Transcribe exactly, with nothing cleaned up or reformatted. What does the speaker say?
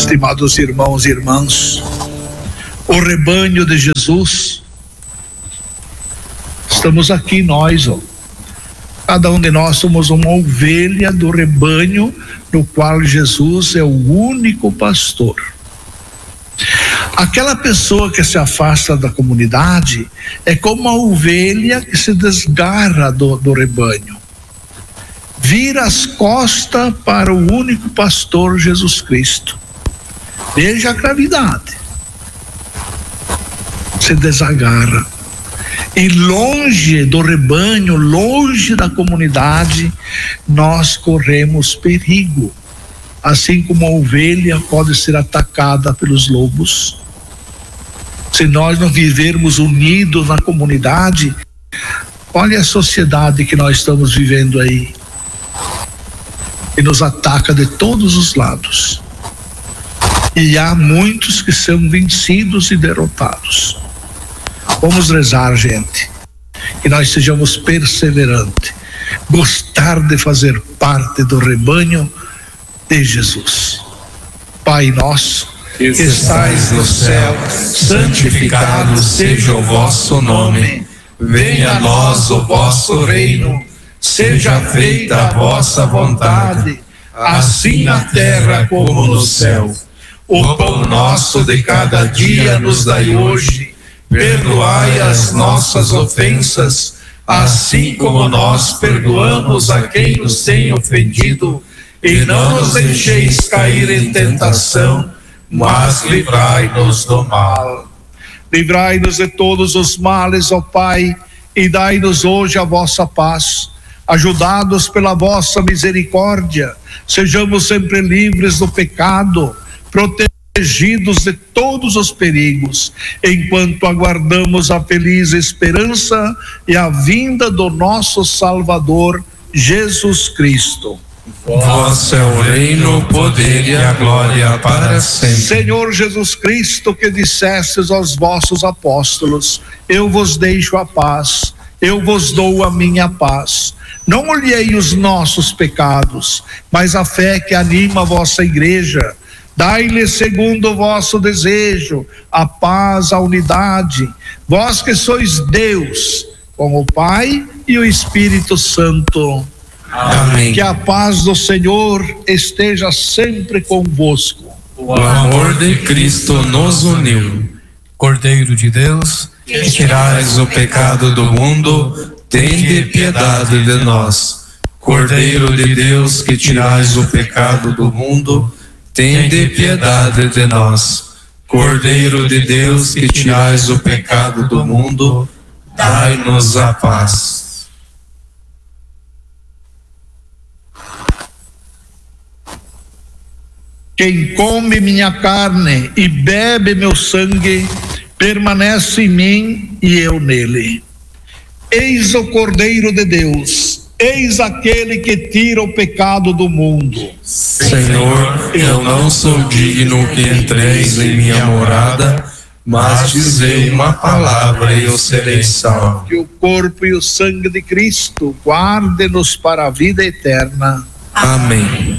Estimados irmãos e irmãs, o rebanho de Jesus, estamos aqui nós, ó. Cada um de nós somos uma ovelha do rebanho no qual Jesus é o único pastor. Aquela pessoa que se afasta da comunidade é como uma ovelha que se desgarra do, do rebanho, vira as costas para o único pastor Jesus Cristo. Veja a gravidade, se desagarra. E longe do rebanho, longe da comunidade, nós corremos perigo. Assim como a ovelha pode ser atacada pelos lobos. Se nós não vivermos unidos na comunidade, olha a sociedade que nós estamos vivendo aí, que nos ataca de todos os lados. E há muitos que são vencidos e derrotados. Vamos rezar, gente, que nós sejamos perseverantes, gostar de fazer parte do rebanho de Jesus. Pai nosso, que estais no céu, santificado seja o vosso nome. Venha a nós o vosso reino. Seja feita a vossa vontade, assim na terra como no céu. O pão nosso de cada dia nos dai hoje. Perdoai as nossas ofensas, assim como nós perdoamos a quem nos tem ofendido. E não nos deixeis cair em tentação, mas livrai-nos do mal. Livrai-nos de todos os males, ó Pai, e dai-nos hoje a vossa paz. Ajudados pela vossa misericórdia, sejamos sempre livres do pecado, protegidos de todos os perigos, enquanto aguardamos a feliz esperança e a vinda do nosso Salvador, Jesus Cristo. Vosso é o reino, o poder e a glória para sempre. Senhor Jesus Cristo, que dissestes aos vossos apóstolos: eu vos deixo a paz, eu vos dou a minha paz. Não olhei os nossos pecados, mas a fé que anima a vossa igreja. Dai-lhe segundo o vosso desejo a paz, a unidade, vós que sois Deus, com o Pai e o Espírito Santo. Amém. Que a paz do Senhor esteja sempre convosco. O amor de Cristo nos uniu. Cordeiro de Deus, que tirais o pecado do mundo, tende piedade de nós. Cordeiro de Deus, que tirais o pecado do mundo, tende piedade de nós. Cordeiro de Deus, que tirais o pecado do mundo, dai-nos a paz. Quem come minha carne e bebe meu sangue, permanece em mim e eu nele. Eis o Cordeiro de Deus, eis aquele que tira o pecado do mundo. Senhor, eu não sou digno que entreis em minha morada, mas dizei uma palavra e eu serei salvo. Que o corpo e o sangue de Cristo guarde-nos para a vida eterna. Amém.